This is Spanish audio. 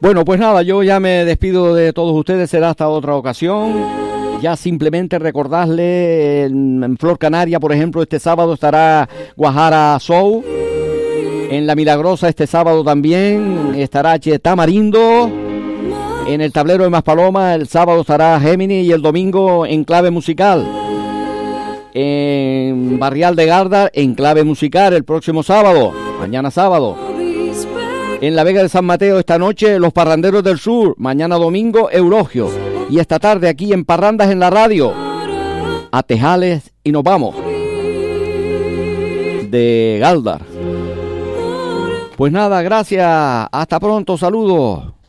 Bueno, pues nada, yo ya me despido de todos ustedes, será hasta otra ocasión. Ya simplemente recordarle, en Flor Canaria, por ejemplo, este sábado estará Guajara Show. En La Milagrosa este sábado también estará Tamarindo. En el Tablero de Maspaloma el sábado estará Gemini y el domingo en Clave Musical. En Barrial de Garda en Clave Musical el próximo sábado, mañana sábado. En La Vega de San Mateo esta noche Los Parranderos del Sur, mañana domingo Eulogio. Y esta tarde aquí en Parrandas en la Radio, a Tejales y nos vamos de Galdar. Pues nada, gracias, hasta pronto, saludos.